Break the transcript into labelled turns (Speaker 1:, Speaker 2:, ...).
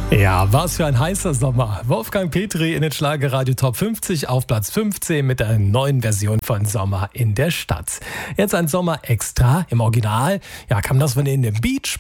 Speaker 1: Ja, was für ein heißer Sommer. Wolfgang Petri in den Schlagerradio Top 50 auf Platz 15 mit einer neuen Version von Sommer in der Stadt. Jetzt ein Sommer extra im Original. Ja, kam das von in dem Beach